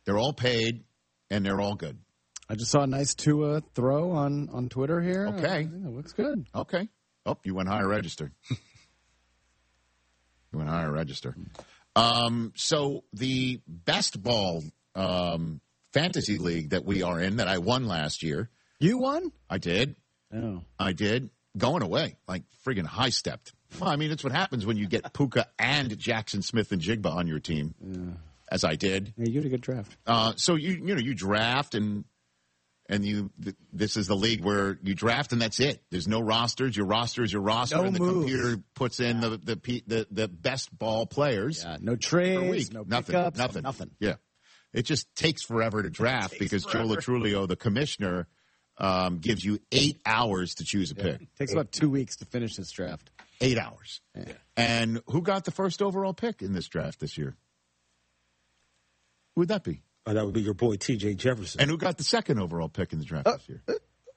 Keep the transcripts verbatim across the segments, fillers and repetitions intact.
They're all paid, and they're all good. I just saw a nice Tua throw on, on Twitter here. Okay. Uh, it looks good. Okay. Oh, you went higher register. You went higher register. Um, so the best ball um, fantasy league that we are in that I won last year. You won? I did. Oh. I did. Going away. Like friggin' high stepped. Well, I mean, it's what happens when you get Puka and Jackson Smith and Jigba on your team, yeah. as I did. Yeah, you had a good draft. Uh, so you you know you draft and and you th- this is the league where you draft and that's it. There's no rosters. Your roster is your roster, no and the moves. computer puts in yeah. the, the the the best ball players. Yeah, no trades, no nothing, pickups, nothing, nothing. Yeah, it just takes forever to draft because forever. Joe Latrulio, the commissioner, um, gives you eight hours to choose a yeah. pick. It takes about two weeks to finish this draft. Eight hours. Yeah. And who got the first overall pick in this draft this year? Who would that be? Oh, that would be your boy T J Jefferson. And who got the second overall pick in the draft uh, this year? Uh,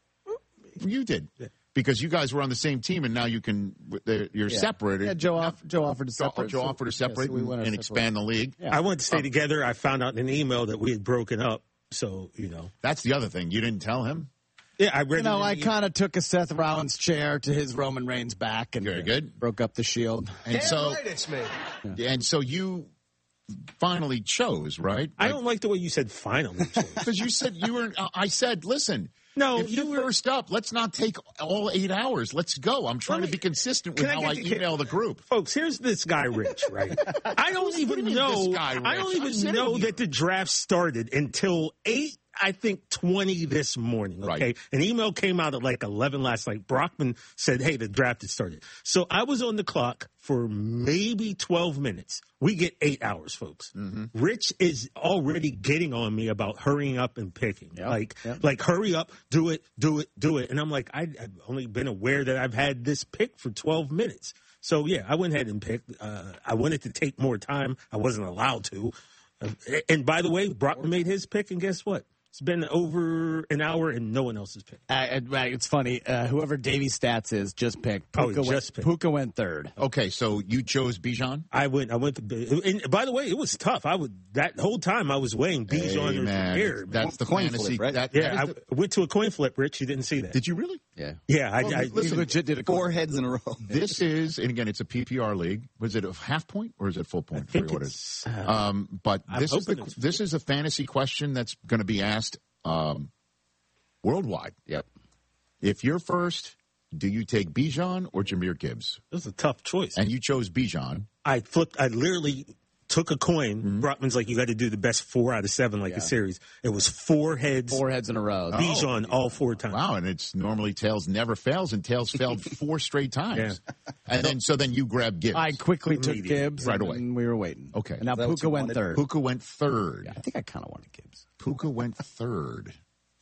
you did. Yeah. Because you guys were on the same team, and now you can you're yeah. separated. Yeah, Joe, off, Joe offered to separate. Joe offered to separate yeah, so and, and separate. expand the league. Yeah. I wanted to stay oh. together. I found out in an email that we had broken up. So, you know. That's the other thing. You didn't tell him? Yeah, I read. You know, I kind of took a Seth Rollins chair to his Roman Reigns back and very good. Broke up the Shield. And Damn so, right it's me. Yeah. And so you finally chose, right? I like, don't like the way you said finally chose. Because you said you were. Uh, I said, listen. No, if you're you were, first up, let's not take all eight hours. Let's go. I'm trying me, to be consistent with I how I to, email the group. Folks, here's this guy, Rich, right? I don't even know. This guy, Rich? I don't even know that the draft started until eight. I think twenty this morning, okay? Right. An email came out at like eleven last night. Brockman said, hey, the draft has started. So I was on the clock for maybe twelve minutes. We get eight hours, folks. Mm-hmm. Rich is already getting on me about hurrying up and picking. Yep. Like, yep. like hurry up, do it, do it, do it. And I'm like, I, I've only been aware that I've had this pick for twelve minutes. So, yeah, I went ahead and picked. Uh, I wanted to take more time. I wasn't allowed to. Uh, and by the way, Brockman made his pick, and guess what? It's been over an hour and no one else has picked. Uh, it's funny. Uh, whoever Davey Stats is just picked. Puka, oh, went, just picked. Puka went third. Okay, so you chose Bijan? I went. I went. To, and by the way, it was tough. I would that whole time I was weighing Bijan hey, or man. Zaire. That's the coin fantasy. flip, right? That, yeah, that I the, went to a coin flip. Rich, you didn't see that? Did you really? Yeah. Yeah, I, well, I listen, legit did a four heads in a row. This is, and again, it's a P P R league. Was it a half point or is it full point? I think what it's, it is. Um, but I'm this is the, it's this is a fantasy question that's going to be asked um, worldwide. Yep. If you're first, do you take Bijan or Jahmyr Gibbs? It was a tough choice. And you chose Bijan. I flipped. I literally took a coin. Mm-hmm. Brockman's like, you got to do the best four out of seven, like Yeah. a series. It was four heads. Four heads in a row. Bijan Oh. all four times. Wow, and it's normally tails never fails, and tails failed four straight times. Yeah. And then so then you grab Gibbs. I quickly took Gibbs Right and away. we were waiting. Okay. And now Is that what Puka you went wanted? third. Puka went third. Yeah, I think I kind of wanted Gibbs. Puka went third.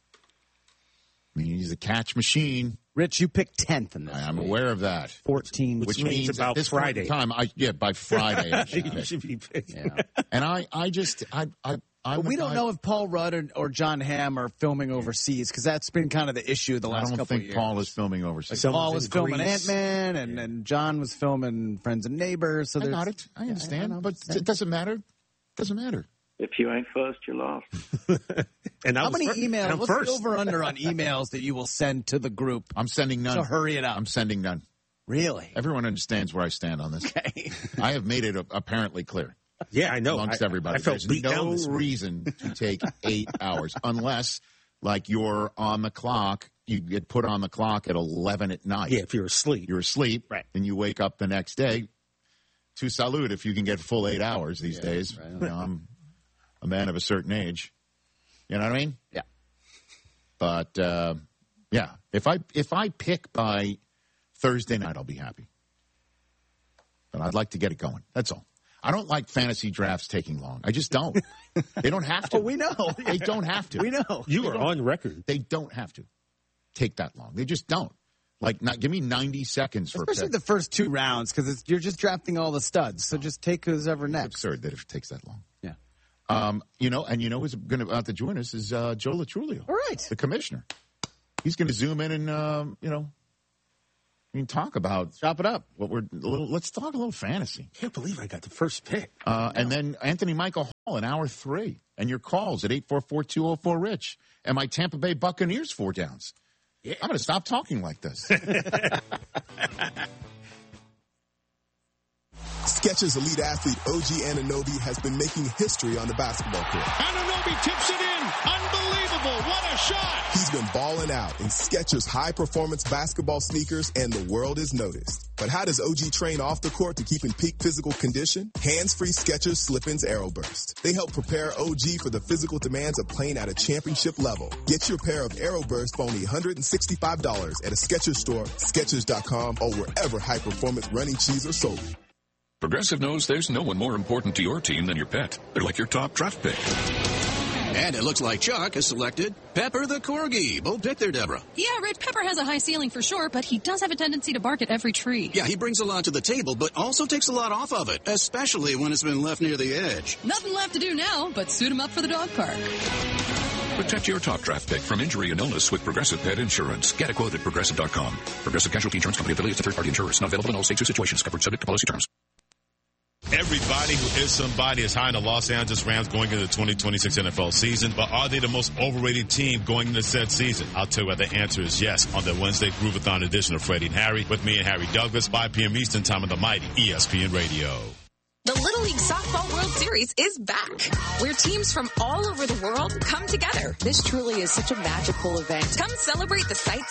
I mean, he's a catch machine. Rich, you picked tenth in this. I'm league. aware of that. fourteen. Which Which means means about at this Friday. point in time, I, yeah, by Friday. I should you pick. should be picked. Yeah. And I, I just, I, I, I But we don't know if Paul Rudd or, or John Hamm are filming overseas because that's been kind of the issue the I last don't couple think of years. Paul is filming overseas. Someone's Paul was in filming Greece. Ant-Man, and, Yeah. and John was filming Friends and Neighbors. So I there's- got it. I Yeah, understand, I know, but I'm it doesn't matter. It doesn't matter. If you ain't first, you're last. And I How was many fir- and emails? I'm What's first. the over-under on emails that you will send to the group? I'm sending none. So hurry it up. I'm sending none. Really? Everyone understands where I stand on this. Okay. I have made it apparently clear Yeah, I know. amongst I, everybody. I felt There's beat down no this morning. reason to take eight hours unless, like, you're on the clock. You get put on the clock at eleven at night. Yeah, if you're asleep. You're asleep, Right. and you wake up the next day. To salute if you can get full eight hours these Yeah, days. right. You know, I'm a man of a certain age. You know what I mean? Yeah. But uh, yeah, if I if I pick by Thursday night, I'll be happy. But I'd like to get it going. That's all. I don't like fantasy drafts taking long. I just don't. They don't have to. Oh, we know. They don't have to. We know. You are on record. They don't have to take that long. They just don't. Like, not give me ninety seconds for Especially a pick. the first two rounds because you're just drafting all the studs. So just take who's ever It's next. absurd that it takes that long. Yeah. Um, you know, and you know who's going to about to join us is uh, Joe Latrulio. All right. The commissioner. He's going to zoom in and, um, you know, I mean, talk about Chop it up. what we're. A little, let's talk a little fantasy. Can't believe I got the first pick. Uh, and then Anthony Michael Hall in hour three. And your calls at eight four four, two oh four, RICH. And my Tampa Bay Buccaneers four downs. Yeah. I'm going to stop talking like this. Skechers Elite Athlete O G Anunoby has been making history on the basketball court. Anunoby tips it in. Unbelievable. What a shot. He's been balling out in Skechers high-performance basketball sneakers, and the world has noticed. But how does O G train off the court to keep in peak physical condition? Hands-free Skechers Slip-ins Aeroburst. They help prepare O G for the physical demands of playing at a championship level. Get your pair of Aeroburst for only one hundred sixty-five dollars at a Skechers store, Skechers dot com, or wherever high-performance running shoes are sold. Progressive knows there's no one more important to your team than your pet. They're like your top draft pick. And it looks like Chuck has selected Pepper the Corgi. Bold pick there, Deborah. Yeah, Rich, Pepper has a high ceiling for sure, but he does have a tendency to bark at every tree. Yeah, he brings a lot to the table, but also takes a lot off of it, especially when it's been left near the edge. Nothing left to do now but suit him up for the dog park. Protect your top draft pick from injury and illness with Progressive Pet Insurance. Get a quote at Progressive dot com. Progressive Casualty Insurance Company affiliates and third-party insurers. Not available in all states or situations. Covered subject to policy terms. Everybody who is somebody is high on the Los Angeles Rams going into the twenty twenty-six N F L season, but are they the most overrated team going into said season? I'll tell you what the answer is yes on the Wednesday Groovathon edition of Freddie and Harry with me and Harry Douglas, five p.m. Eastern time on the mighty E S P N Radio. The Little League Softball World Series is back, where teams from all over the world come together. This truly is such a magical event. Come celebrate the sights